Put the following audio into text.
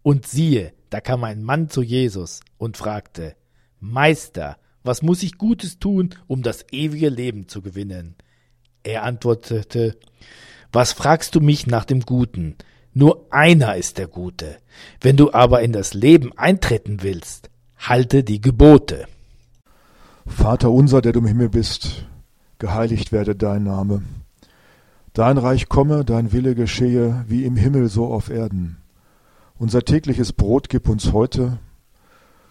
Und siehe, da kam ein Mann zu Jesus und fragte: Meister, was muss ich Gutes tun, um das ewige Leben zu gewinnen? Er antwortete: Was fragst du mich nach dem Guten? Nur einer ist der Gute. Wenn du aber in das Leben eintreten willst, halte die Gebote. Vater unser, der du im Himmel bist, geheiligt werde dein Name. Dein Reich komme, dein Wille geschehe, wie im Himmel so auf Erden. Unser tägliches Brot gib uns heute